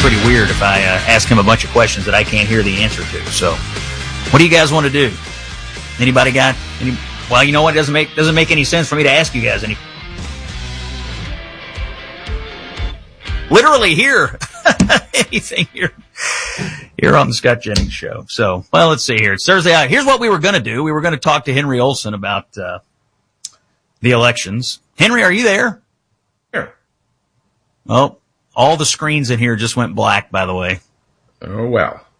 pretty weird if I ask him a bunch of questions that I can't hear the answer to. So, what do you guys want to do? Anybody got any? Well, you know what? It doesn't make any sense for me to ask you guys any. Literally here, anything here on the Scott Jennings Show. So, well, let's see here. It's Thursday. Here's what we were going to do. We were going to talk to Henry Olsen about the elections. Henry, are you there? Here. Oh, all the screens in here just went black, by the way. Oh, well.